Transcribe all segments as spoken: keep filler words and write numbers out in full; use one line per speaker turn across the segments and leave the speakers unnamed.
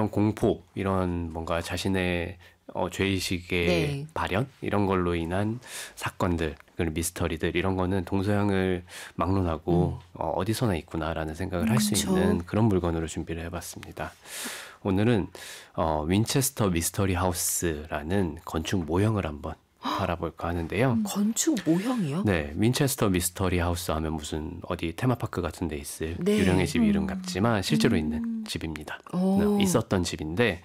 이런 공포, 이런 뭔가 자신의 어, 죄의식의
네.
발현 이런 걸로 인한 사건들, 그리고 미스터리들 이런 거는 동서양을 막론하고
음.
어, 어디서나 있구나라는 생각을 할 수
그쵸.
있는 그런 물건으로 준비를 해봤습니다. 오늘은 어, 윈체스터 미스터리 하우스라는 건축 모형을 한번 바라볼까 하는데요.
건축 모형이요?
네, 윈체스터 미스터리 하우스 하면 무슨 어디 테마파크 같은 데 있을
네.
유령의 집 이름
음.
같지만 실제로
음.
있는 집입니다.
오.
네, 있었던 집인데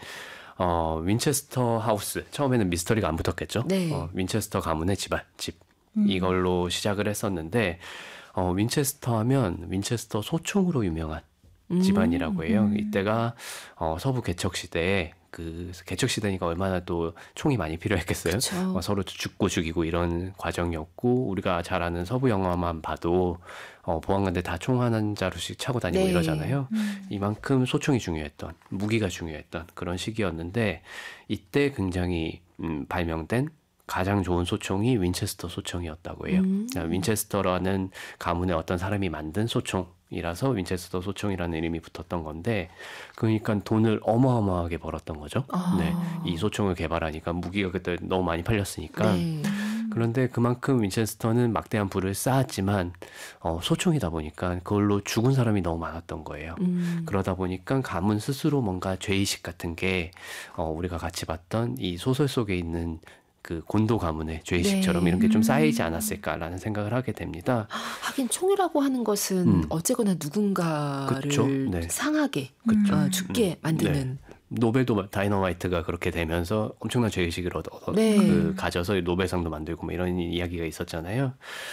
어, 윈체스터 하우스, 처음에는 미스터리가 안 붙었겠죠.
네.
어, 윈체스터 가문의 집안, 집
음.
이걸로 시작을 했었는데 어, 윈체스터 하면 윈체스터 소총으로 유명한
음.
집안이라고 해요.
음.
이때가 어, 서부 개척 시대에 그 개척 시대니까 얼마나 또 총이 많이 필요했겠어요.
그쵸.
어, 서로 죽고 죽이고 이런 과정이었고, 우리가 잘 아는 서부 영화만 봐도 어, 보안관들 다 총 한 자루씩 차고 다니고
네.
이러잖아요.
음.
이만큼 소총이 중요했던, 무기가 중요했던 그런 시기였는데, 이때 굉장히 음, 발명된 가장 좋은 소총이 윈체스터 소총이었다고 해요.
음.
윈체스터라는 가문의 어떤 사람이 만든 소총이라서 윈체스터 소총이라는 이름이 붙었던 건데, 그러니까 돈을 어마어마하게 벌었던 거죠.
아.
네, 이 소총을 개발하니까 무기가 그때 너무 많이 팔렸으니까.
네.
그런데 그만큼 윈체스터는 막대한 부를 쌓았지만 어, 소총이다 보니까 그걸로 죽은 사람이 너무 많았던 거예요.
음.
그러다 보니까 가문 스스로 뭔가 죄의식 같은 게 어, 우리가 같이 봤던 이 소설 속에 있는 그 곤도 가문의 죄의식처럼
네.
이런 게 좀
음.
쌓이지 않았을까라는 생각을 하게 됩니다.
하긴 총이라고 하는 것은
음.
어쨌거나 누군가를
그쵸? 네.
상하게
그쵸.
어, 죽게
음.
만드는.
노벨도 다이너마이트가 그렇게 되면서 엄청난 죄의식을 얻어, 얻어
네.
그 가져서 노벨상도 만들고 뭐 이런 이야기가 있었잖아요.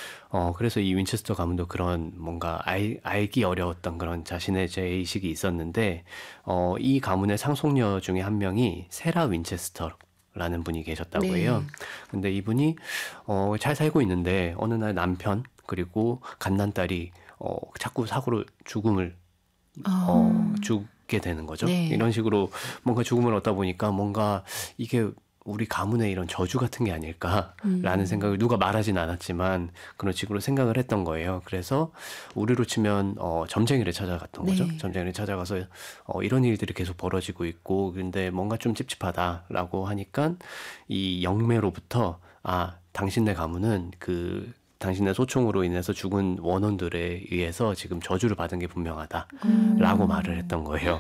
어, 그래서 이 윈체스터 가문도 그런 뭔가 알, 알기 어려웠던 그런 자신의 죄의식이 있었는데, 어, 이 가문의 상속녀 중에 한 명이 세라 윈체스터라는 분이 계셨다고
네.
해요. 근데 이분이 어, 잘 살고 있는데 어느 날 남편 그리고 갓난딸이 어, 자꾸 사고로 죽음을
아.
어, 죽게 되는 거죠.
네.
이런 식으로 뭔가 죽음을 얻다 보니까 뭔가 이게 우리 가문의 이런 저주 같은 게 아닐까라는
음.
생각을 누가 말하진 않았지만 그런 식으로 생각을 했던 거예요. 그래서 우리로 치면 어, 점쟁이를 찾아갔던
네.
거죠. 점쟁이를 찾아가서 어, 이런 일들이 계속 벌어지고 있고 근데 뭔가 좀 찝찝하다라고 하니까 이 영매로부터 아, 당신네 가문은 그 당신의 소총으로 인해서 죽은 원혼들에 의해서 지금 저주를 받은 게 분명하다
음.
라고 말을 했던 거예요.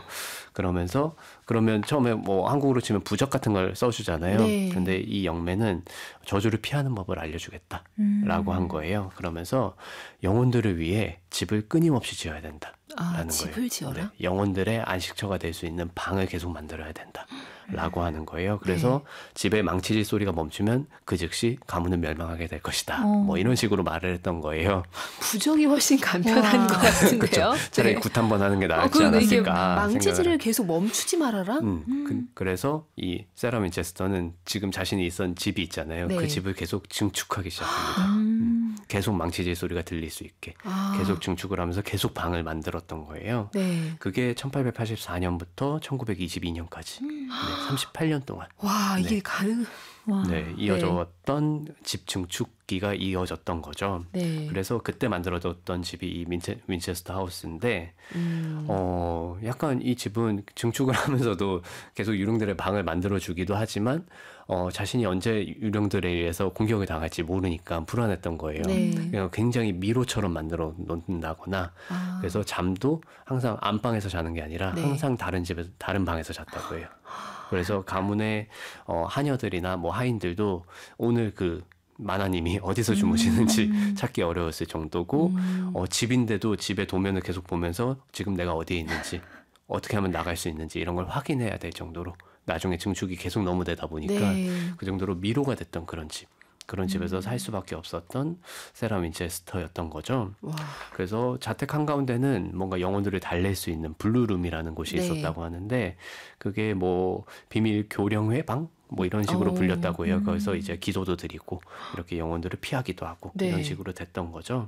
그러면서 그러면 처음에 뭐 한국으로 치면 부적 같은 걸 써주잖아요.
네.
근데 이 영매는 저주를 피하는 법을 알려주겠다
음.
라고 한 거예요. 그러면서 영혼들을 위해 집을 끊임없이 지어야 된다
아,
라는
집을
거예요.
지어라?
네, 영혼들의 안식처가 될 수 있는 방을 계속 만들어야 된다 라고 하는 거예요. 그래서 집에 망치질 소리가 멈추면 그 즉시 가문은 멸망하게 될 것이다.
어.
뭐 이런 식으로 말을 했던 거예요.
부적이 훨씬 간편한
와.
것 같은데요.
차라리
네.
굿 한 번 하는 게
어,
낫지
그 이게
않았을까
망치질을
생각을.
계속 멈추지 말아라.
음,
음.
그, 래서이 세라 윈체스터는 지금 자신이 있던 집이 있잖아요.
네.
그 집을 계속 증축하기 시작합니다.
음.
계속 망치질 소리가 들릴 수 있게
아.
계속 증축을 하면서 계속 방을 만들었던 거예요.
네.
그게 천팔백팔십사 년부터 천구백이십이 년까지 네, 삼십팔 년 동안
와, 이게
네.
가능.
와.
네, 이어졌던 집 증축기가 이어졌던 거죠.
네.
그래서 그때 만들어졌던 집이 이 윈체, 윈체스터 하우스인데
음.
어, 약간 이 집은 증축을 하면서도 계속 유령들의 방을 만들어주기도 하지만 어, 자신이 언제 유령들에 의해서 공격을 당할지 모르니까 불안했던 거예요.
네.
그냥 굉장히 미로처럼 만들어 놓는다거나
아.
그래서 잠도 항상 안방에서 자는 게 아니라
네.
항상 다른 집에서 다른 방에서 잤다고 해요. 그래서 가문의 어, 하녀들이나 뭐 하인들도 오늘 그 마나님이 어디서 주무시는지
음.
찾기 어려웠을 정도고
음.
어, 집인데도 집의 도면을 계속 보면서 지금 내가 어디에 있는지 어떻게 하면 나갈 수 있는지 이런 걸 확인해야 될 정도로 나중에 증축이 계속 너무 되다 보니까
네.
그 정도로 미로가 됐던 그런 집 그런 집에서 살 수밖에 없었던 세라 윈체스터였던 거죠.
와.
그래서 자택 한가운데는 뭔가 영혼들을 달랠 수 있는 블루룸이라는 곳이
네.
있었다고 하는데 그게 뭐 비밀 교령회 방? 뭐 이런 식으로
어.
불렸다고 해요.
음.
거기서 이제 기도도 드리고 이렇게 영혼들을 피하기도 하고
네.
이런 식으로 됐던 거죠.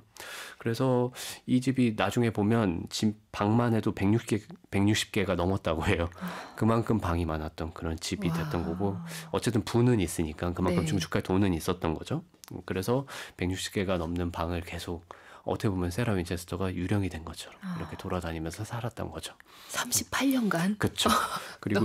그래서 이 집이 나중에 보면 집 방만 해도 백육십 개, 백육십 개가 넘었다고 해요. 그만큼 방이 많았던 그런 집이 됐던
와.
거고 어쨌든 부는 있으니까 그만큼
네.
증축할 돈은 있었던 거죠. 그래서 백육십 개가 넘는 방을 계속 어떻게 보면 세라 윈체스터가 유령이 된 것처럼 이렇게 돌아다니면서 살았던 거죠.
삼십팔 년간
그렇죠. 그리고